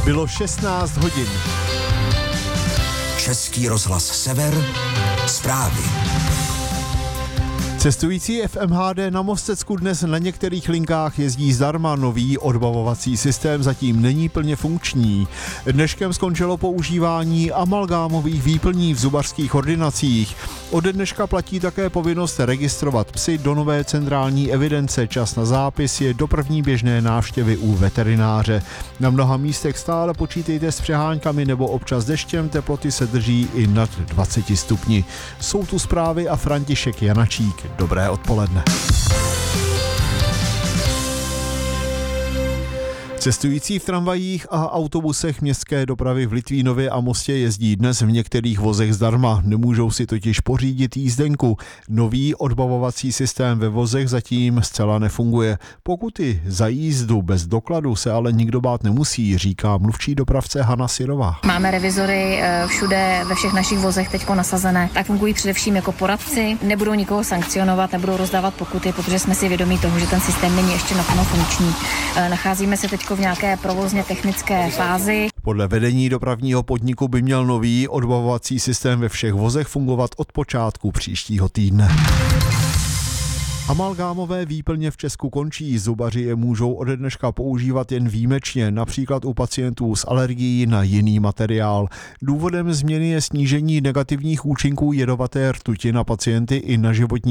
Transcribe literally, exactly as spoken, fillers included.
Bylo šestnáct hodin. Český rozhlas Sever, zprávy. Cestující F M H D na Mostecku dnes na některých linkách jezdí zdarma, nový odbavovací systém zatím není plně funkční. Dneškem skončilo používání amalgámových výplní v zubařských ordinacích. Ode dneška platí také povinnost registrovat psy do nové centrální evidence. Čas na zápis je do první běžné návštěvy u veterináře. Na mnoha místech stále počítejte s přeháňkami nebo občas deštěm, teploty se drží i nad dvaceti stupni. Jsou tu zprávy a František Janačík. Dobré odpoledne. Cestující v tramvajích a autobusech městské dopravy v Litvínově a Mostě jezdí dnes v některých vozech zdarma. Nemůžou si totiž pořídit jízdenku. Nový odbavovací systém ve vozech zatím zcela nefunguje. Pokuty za jízdu bez dokladu se ale nikdo bát nemusí, říká mluvčí dopravce Hana Syrová. Máme revizory všude ve všech našich vozech teďko nasazené. Tak fungují především jako poradci. Nebudou nikoho sankcionovat, nebudou rozdávat pokuty, protože jsme si vědomí toho, že ten systém není ještě naplno funkční. Nacházíme se teďko v nějaké provozně technické fázi. Podle vedení dopravního podniku by měl nový odbavovací systém ve všech vozech fungovat od počátku příštího týdne. Amalgámové výplně v Česku končí, zubaři je můžou ode dneška používat jen výjimečně, například u pacientů s alergií na jiný materiál. Důvodem změny je snížení negativních účinků jedovaté rtuti na pacienty i na životní